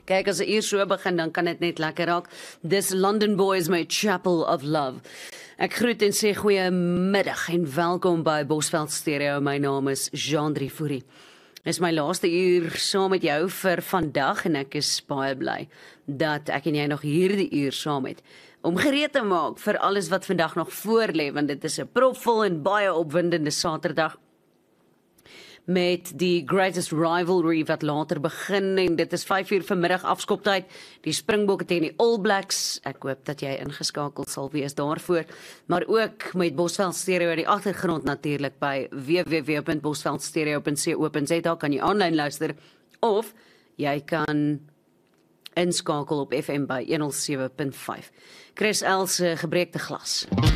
Kyk, as 'n uur so begin, dan kan dit net lekker raak. Dis London Boys met Chapel of Love. Ek groet en sê goeiemiddag en welkom by Bosveld Stereo. My naam is Jean-Drie Fourie. Dis my laaste uur saam met jou vir vandag en ek is baie bly dat ek en jy nog hierdie uur saam het om gereed te maak vir alles wat vandag nog voorlê, want dit is 'n propvol en baie opwindende Saterdag met die Greatest Rivalry wat later begin en dit is 5:00 vanmiddag afskoptyd, die Springbokke teen die All Blacks. Ek hoop dat jy ingeskakel sal wees daarvoor, maar ook met Bosveld Stereo in die agtergrond natuurlik by www.bosveldstereo.co.za kan jy aanlyn luister of jy kan inskakel op FM by 107.5. Chris Els gebreekte glas.